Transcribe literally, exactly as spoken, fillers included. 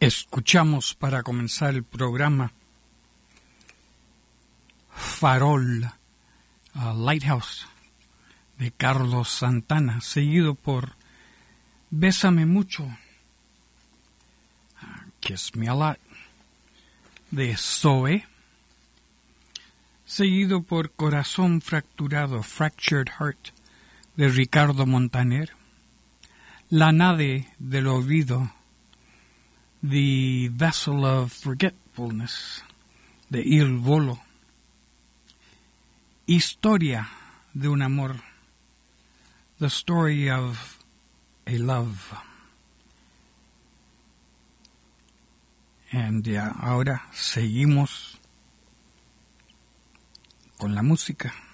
Escuchamos para comenzar el programa Farol, uh, Lighthouse, de Carlos Santana, seguido por Bésame Mucho, uh, Kiss Me a Lot, de Zoe, seguido por Corazón Fracturado, Fractured Heart, de Ricardo Montaner, La Nave del Olvido, The Vessel of Forgetfulness, de Il Volo, Historia de un Amor, The Story of a Love. And uh, ahora seguimos con la música.